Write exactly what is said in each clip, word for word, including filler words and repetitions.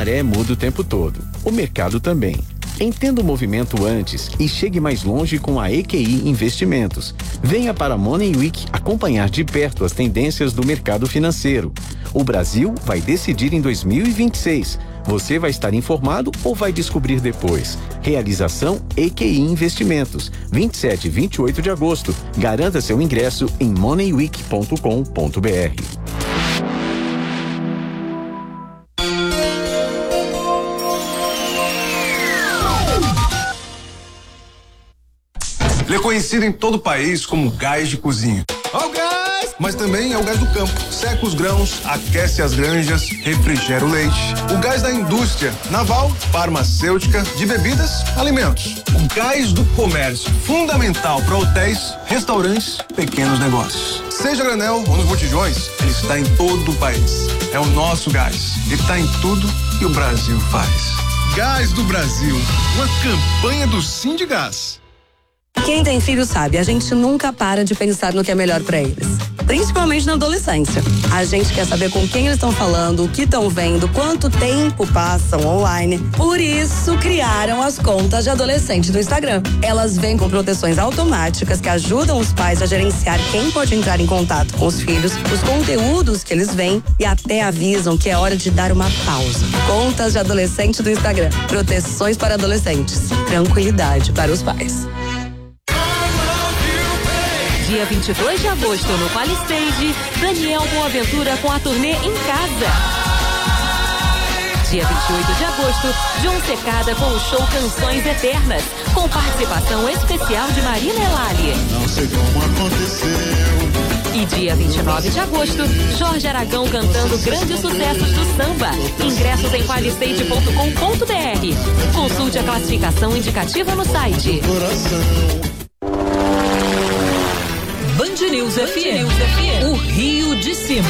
maré muda o tempo todo. O mercado também. Entenda o movimento antes e chegue mais longe com a E Q I Investimentos. Venha para a Money Week acompanhar de perto as tendências do mercado financeiro. O Brasil vai decidir em dois mil e vinte e seis. Você vai estar informado ou vai descobrir depois? Realização E Q I Investimentos. vinte e sete e vinte e oito de agosto. Garanta seu ingresso em money week ponto com ponto b r. Ele é conhecido em todo o país como gás de cozinha. Ó o gás! Mas também é o gás do campo. Seca os grãos, aquece as granjas, refrigera o leite. O gás da indústria naval, farmacêutica, de bebidas, alimentos. O gás do comércio, fundamental para hotéis, restaurantes, pequenos negócios. Seja a granel ou nos botijões, ele está em todo o país. É o nosso gás. Ele está em tudo que o Brasil faz. Gás do Brasil, uma campanha do Sindigás. Quem tem filho sabe, a gente nunca para de pensar no que é melhor para eles. Principalmente na adolescência. A gente quer saber com quem eles estão falando, o que estão vendo, quanto tempo passam online. Por isso, criaram as contas de adolescente do Instagram. Elas vêm com proteções automáticas que ajudam os pais a gerenciar quem pode entrar em contato com os filhos, os conteúdos que eles veem e até avisam que é hora de dar uma pausa. Contas de adolescente do Instagram. Proteções para adolescentes. Tranquilidade para os pais. Dia vinte e dois de agosto, no Palistage, Daniel Boaventura com a turnê Em Casa. Dia vinte e oito de agosto, John Secada com o show Canções Eternas, com participação especial de Marina Elali. Não sei como aconteceu. E dia vinte e nove de agosto, Jorge Aragão cantando grandes sucessos do samba. Ingressos em palistage ponto com ponto b r. Consulte a classificação indicativa no site. Band News F M, o Rio de Cima.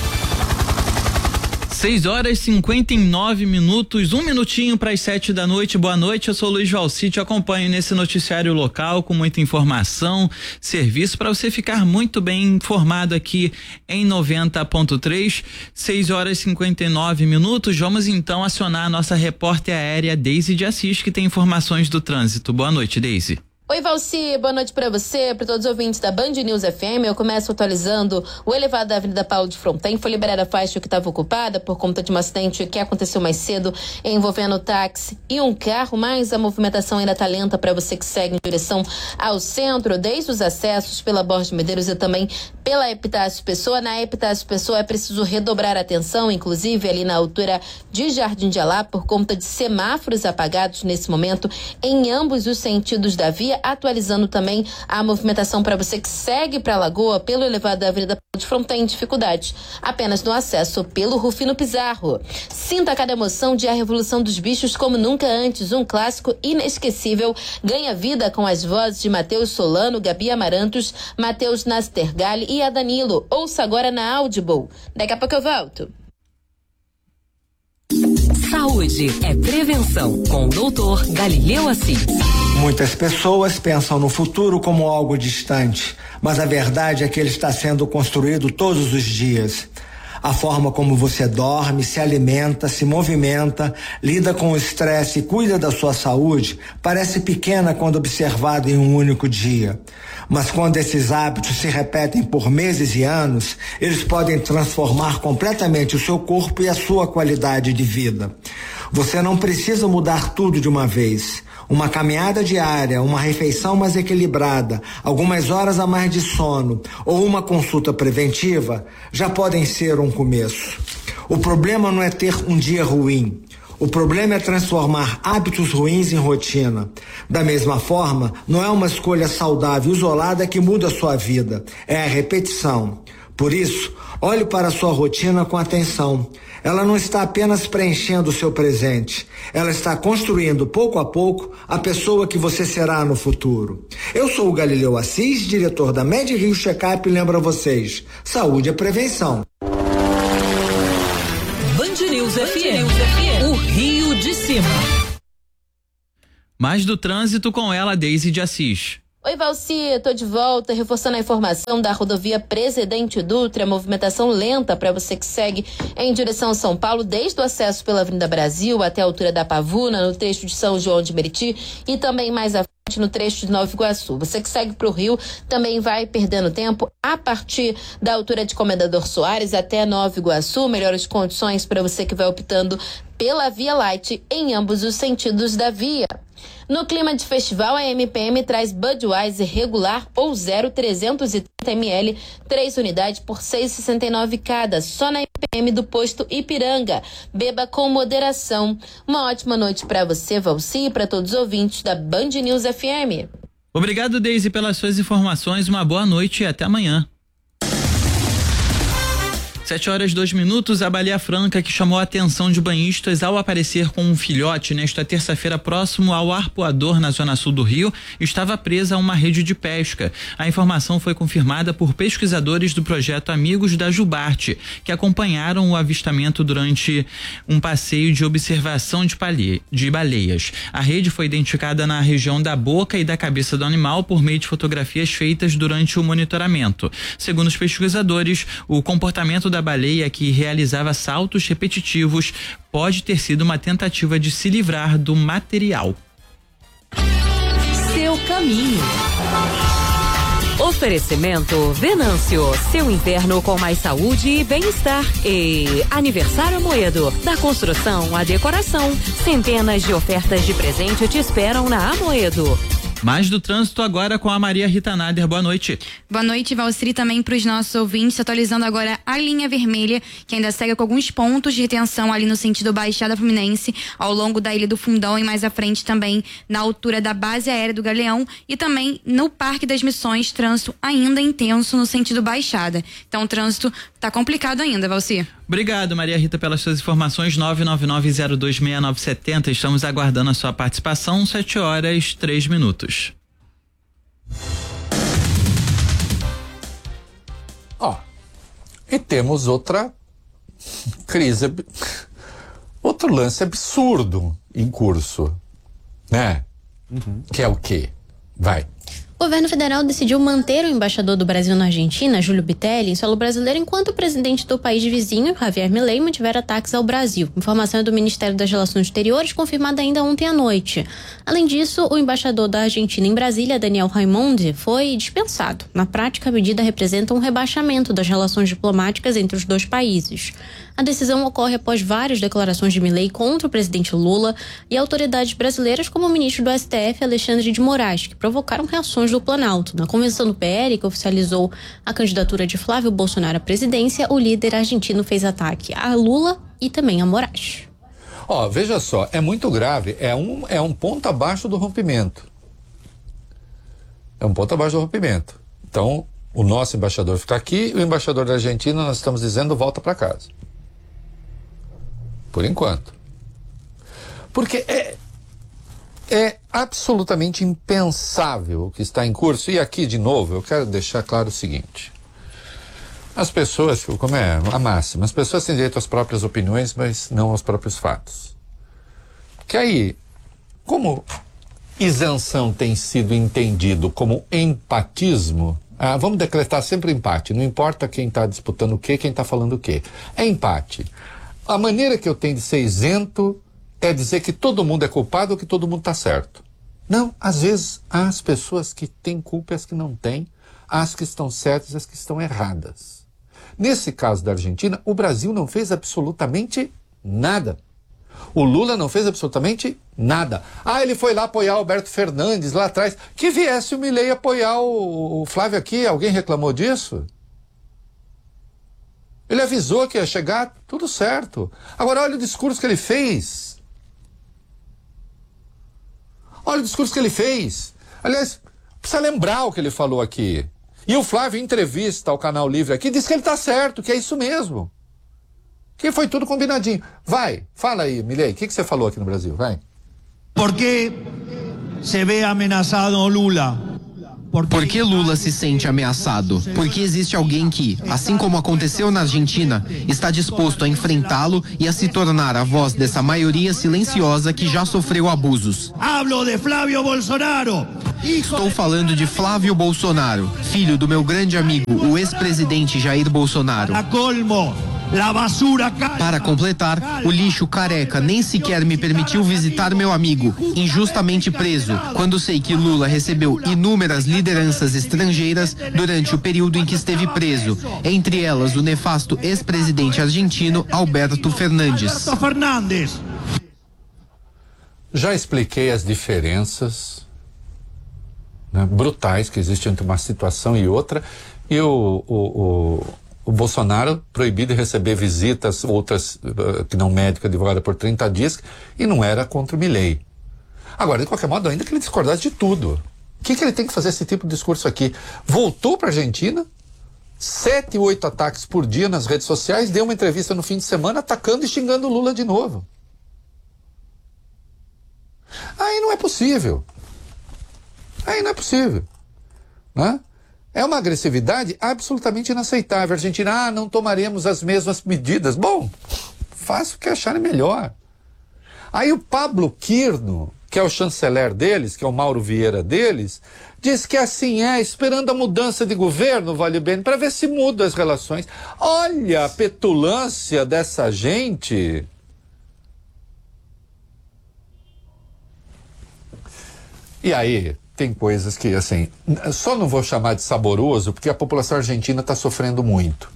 seis horas e cinquenta e nove minutos, um minutinho para as sete da noite. Boa noite, eu sou Luiz Valci, te acompanho nesse noticiário local com muita informação, serviço para você ficar muito bem informado aqui em noventa ponto três. seis horas e cinquenta e nove minutos. Vamos então acionar a nossa repórter aérea Deise de Assis, que tem informações do trânsito. Boa noite, Deise. Oi, Valci, boa noite para você, para todos os ouvintes da Band News F M. Eu começo atualizando o elevado da Avenida Paulo de Fronten. Foi liberada a faixa que estava ocupada por conta de um acidente que aconteceu mais cedo envolvendo um táxi e um carro, mas a movimentação ainda está lenta para você que segue em direção ao centro, desde os acessos pela Borges de Medeiros e também pela Epitácio Pessoa. Na Epitácio Pessoa é preciso redobrar a atenção, inclusive ali na altura de Jardim de Alá, por conta de semáforos apagados nesse momento em ambos os sentidos da via, atualizando também a movimentação para você que segue para a Lagoa pelo elevado da Avenida de Fronten. Dificuldades apenas no acesso pelo Rufino Pizarro. Sinta cada emoção de A Revolução dos Bichos como nunca antes. Um clássico inesquecível ganha vida com as vozes de Matheus Solano, Gabi Amarantos, Matheus Nastergalli e a Danilo. Ouça agora na Audible. Daqui a pouco eu volto. Saúde é prevenção, com o doutor Galileu Assis. Muitas pessoas pensam no futuro como algo distante, mas a verdade é que ele está sendo construído todos os dias. A forma como você dorme, se alimenta, se movimenta, lida com o estresse e cuida da sua saúde parece pequena quando observada em um único dia. Mas quando esses hábitos se repetem por meses e anos, eles podem transformar completamente o seu corpo e a sua qualidade de vida. Você não precisa mudar tudo de uma vez. Uma caminhada diária, uma refeição mais equilibrada, algumas horas a mais de sono ou uma consulta preventiva já podem ser um começo. O problema não é ter um dia ruim. O problema é transformar hábitos ruins em rotina. Da mesma forma, não é uma escolha saudável isolada que muda a sua vida. É a repetição. Por isso, olhe para a sua rotina com atenção. Ela não está apenas preenchendo o seu presente. Ela está construindo, pouco a pouco, a pessoa que você será no futuro. Eu sou o Galileu Assis, diretor da Med Rio Checkup, e lembro a vocês, saúde é prevenção. Band News F M, o Rio de Cima. Mais do trânsito com ela, Deise de Assis. Oi, Valci, tô de volta, reforçando a informação da rodovia Presidente Dutra, movimentação lenta para você que segue em direção a São Paulo, desde o acesso pela Avenida Brasil até a altura da Pavuna, no trecho de São João de Meriti e também mais à frente no trecho de Nova Iguaçu. Você que segue para o Rio também vai perdendo tempo a partir da altura de Comendador Soares até Nova Iguaçu, melhores condições para você que vai optando pela Via Light em ambos os sentidos da via. No clima de festival, a M P M traz Budweiser regular ou zero trezentos e trinta mililitros, três unidades por seis reais e sessenta e nove cada, só na M P M do posto Ipiranga. Beba com moderação. Uma ótima noite para você, Valci, e para todos os ouvintes da Band News F M. Obrigado, Deise, pelas suas informações. Uma boa noite e até amanhã. Sete horas, dois minutos, a baleia franca que chamou a atenção de banhistas ao aparecer com um filhote nesta terça-feira próximo ao Arpoador, na zona sul do Rio, estava presa a uma rede de pesca. A informação foi confirmada por pesquisadores do projeto Amigos da Jubarte, que acompanharam o avistamento durante um passeio de observação de, palhe- de baleias. A rede foi identificada na região da boca e da cabeça do animal por meio de fotografias feitas durante o monitoramento. Segundo os pesquisadores, o comportamento da baleia, que realizava saltos repetitivos, pode ter sido uma tentativa de se livrar do material. Seu caminho. Oferecimento Venâncio, seu inverno com mais saúde e bem-estar. E Aniversário Amoedo, da construção à decoração. Centenas de ofertas de presente te esperam na Amoedo. Mais do trânsito agora com a Maria Rita Nader. Boa noite. Boa noite, Valciri, também para os nossos ouvintes, atualizando agora a linha vermelha, que ainda segue com alguns pontos de retenção ali no sentido Baixada Fluminense, ao longo da Ilha do Fundão e mais à frente também na altura da base aérea do Galeão e também no Parque das Missões, trânsito ainda intenso no sentido Baixada. Então o trânsito tá complicado ainda, Valci. Obrigado, Maria Rita, pelas suas informações. Nove nove nove zero dois seis nove sete zero. Estamos aguardando a sua participação. Sete horas, três minutos. Ó, e temos outra crise, outro lance absurdo em curso, né? Uhum. Que é o quê? Vai. O governo federal decidiu manter o embaixador do Brasil na Argentina, Júlio Bitelli, em solo brasileiro, enquanto o presidente do país vizinho, Javier Milei, mantiver ataques ao Brasil. Informação é do Ministério das Relações Exteriores, confirmada ainda ontem à noite. Além disso, o embaixador da Argentina em Brasília, Daniel Raimondi, foi dispensado. Na prática, a medida representa um rebaixamento das relações diplomáticas entre os dois países. A decisão ocorre após várias declarações de Milei contra o presidente Lula e autoridades brasileiras, como o ministro do S T F, Alexandre de Moraes, que provocaram reações do Planalto. Na convenção do P L, que oficializou a candidatura de Flávio Bolsonaro à presidência, o líder argentino fez ataque a Lula e também a Moraes. Ó, veja só, é muito grave, é um, é um ponto abaixo do rompimento. É um ponto abaixo do rompimento. Então, o nosso embaixador fica aqui, o embaixador da Argentina, nós estamos dizendo, volta para casa. Por enquanto. Porque é, é absolutamente impensável o que está em curso. E aqui, de novo, eu quero deixar claro o seguinte. As pessoas, como é a máxima, as pessoas têm direito às próprias opiniões, mas não aos próprios fatos. Que aí, como isenção tem sido entendido como empatismo, ah, vamos decretar sempre empate, não importa quem está disputando o quê, quem está falando o quê. É empate. A maneira que eu tenho de ser isento é dizer que todo mundo é culpado ou que todo mundo está certo. Não, às vezes há as pessoas que têm culpa e as que não têm, as que estão certas e as que estão erradas. Nesse caso da Argentina, o Brasil não fez absolutamente nada. O Lula não fez absolutamente nada. Ah, ele foi lá apoiar o Alberto Fernandes lá atrás. Que viesse o Milei apoiar o, o Flávio aqui, alguém reclamou disso? Ele avisou que ia chegar, tudo certo. Agora olha o discurso que ele fez. Olha o discurso que ele fez. Aliás, precisa lembrar o que ele falou aqui. E o Flávio, em entrevista ao Canal Livre aqui, disse que ele está certo, que é isso mesmo. Que foi tudo combinadinho. Vai, fala aí, Milei, o que, que você falou aqui no Brasil? Vai. Por que se vê ameaçado Lula? Por que Lula se sente ameaçado? Porque existe alguém que, assim como aconteceu na Argentina, está disposto a enfrentá-lo e a se tornar a voz dessa maioria silenciosa que já sofreu abusos. Hablo de Flávio Bolsonaro. Estou falando de Flávio Bolsonaro, filho do meu grande amigo, o ex-presidente Jair Bolsonaro. Para completar, o lixo careca nem sequer me permitiu visitar meu amigo, injustamente preso, quando sei que Lula recebeu inúmeras lideranças estrangeiras durante o período em que esteve preso, entre elas o nefasto ex-presidente argentino Alberto Fernandes. Já expliquei as diferenças, né, brutais que existem entre uma situação e outra, e o, o, o, o Bolsonaro proibido de receber visitas, outras uh, que não médico, advogada por trinta dias, e não era contra o Milei. Agora, de qualquer modo, ainda que ele discordasse de tudo, o que, que ele tem que fazer esse tipo de discurso aqui? Voltou para a Argentina, sete, oito ataques por dia nas redes sociais, deu uma entrevista no fim de semana atacando e xingando o Lula de novo. Aí não é possível. Aí não é possível. Né? É uma agressividade absolutamente inaceitável. A Argentina, ah, não tomaremos as mesmas medidas. Bom, faça o que acharem melhor. Aí o Pablo Quirno, que é o chanceler deles, que é o Mauro Vieira deles, diz que assim é, esperando a mudança de governo, vale bem, para ver se muda as relações. Olha a petulância dessa gente. E aí, tem coisas que, assim, só não vou chamar de saboroso, porque a população argentina está sofrendo muito.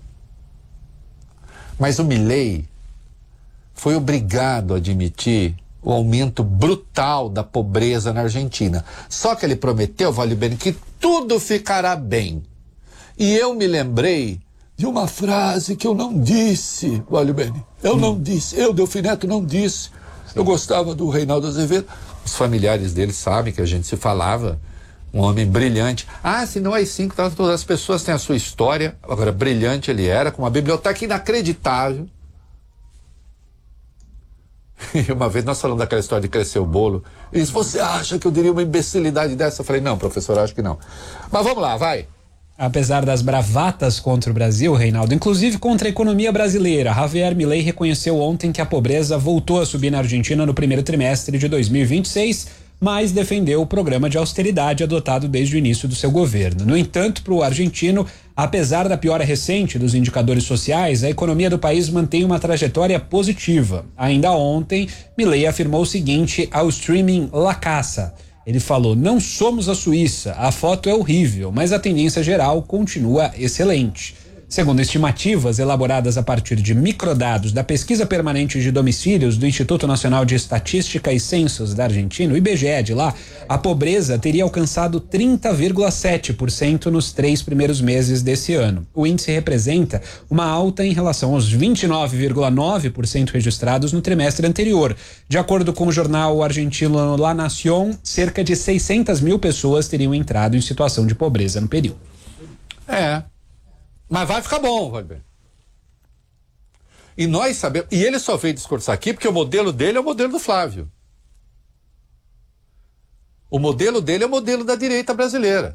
Mas o Milei foi obrigado a admitir o aumento brutal da pobreza na Argentina. Só que ele prometeu, vale bem, que tudo ficará bem. E eu me lembrei de uma frase que eu não disse, vale bem. Eu hum. não disse, eu, Delfim Neto, não disse. Eu gostava do Reinaldo Azevedo. Os familiares dele sabem que a gente se falava, um homem brilhante. Ah, se não é cinco, todas as pessoas têm a sua história. Agora, brilhante ele era, com uma biblioteca inacreditável. E uma vez nós falamos daquela história de crescer o bolo. Ele disse, você acha que eu diria uma imbecilidade dessa? Eu falei, não, professor, acho que não. Mas vamos lá, vai. Apesar das bravatas contra o Brasil, Reinaldo, inclusive contra a economia brasileira, Javier Milei reconheceu ontem que a pobreza voltou a subir na Argentina no primeiro trimestre de dois mil e vinte e seis, mas defendeu o programa de austeridade adotado desde o início do seu governo. No entanto, para o argentino, apesar da piora recente dos indicadores sociais, a economia do país mantém uma trajetória positiva. Ainda ontem, Milei afirmou o seguinte ao streaming La Casa. Ele falou, não somos a Suíça, a foto é horrível, mas a tendência geral continua excelente. Segundo estimativas elaboradas a partir de microdados da Pesquisa Permanente de Domicílios do Instituto Nacional de Estatística e Censos da Argentina, o I B G E de lá, a pobreza teria alcançado trinta vírgula sete por cento nos três primeiros meses desse ano. O índice representa uma alta em relação aos vinte e nove vírgula nove por cento registrados no trimestre anterior. De acordo com o jornal argentino La Nación, cerca de seiscentas mil pessoas teriam entrado em situação de pobreza no período. É. Mas vai ficar bom, vai bem. E nós sabemos. E ele só veio discursar aqui porque o modelo dele é o modelo do Flávio. O modelo dele é o modelo da direita brasileira.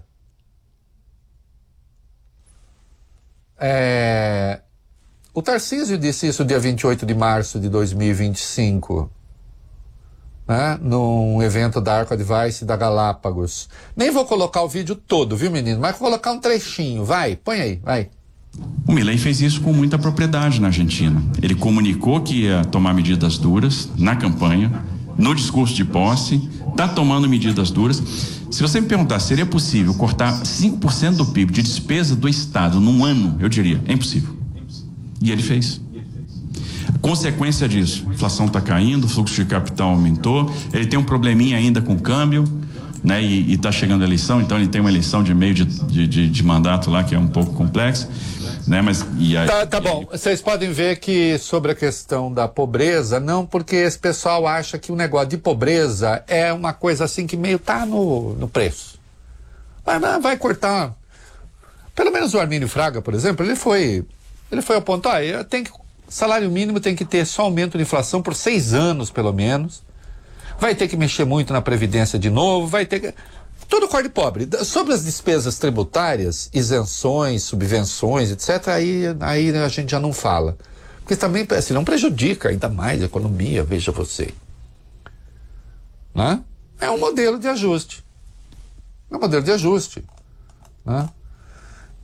É... O Tarcísio disse isso dia vinte e oito de março de dois mil e vinte e cinco. Né? Num evento da Arco Advice da Galápagos. Nem vou colocar o vídeo todo, viu, menino? Mas vou colocar um trechinho. Vai, põe aí, vai. O Milei fez isso com muita propriedade na Argentina. Ele comunicou que ia tomar medidas duras na campanha, no discurso de posse, está tomando medidas duras. Se você me perguntar, seria possível cortar cinco por cento do P I B de despesa do Estado num ano? Eu diria, é impossível. E ele fez. Consequência disso, a inflação está caindo, o fluxo de capital aumentou, ele tem um probleminha ainda com o câmbio, né? E está chegando a eleição, então ele tem uma eleição de meio de, de, de, de mandato lá que é um pouco complexa. Né, mas, e aí, tá, tá bom, vocês podem ver que sobre a questão da pobreza, não, porque esse pessoal acha que o negócio de pobreza é uma coisa assim que meio tá no, no preço. Vai, vai cortar. Pelo menos o Armínio Fraga, por exemplo, ele foi ele foi ao ponto, ah, tem que, salário mínimo tem que ter só aumento de inflação por seis anos, pelo menos. Vai ter que mexer muito na Previdência de novo, vai ter que... Tudo cor de pobre. Sobre as despesas tributárias, isenções, subvenções, etcétera, aí, aí a gente já não fala. Porque também, assim, não prejudica ainda mais a economia, veja você. Né? É um modelo de ajuste. É um poder de ajuste. Né?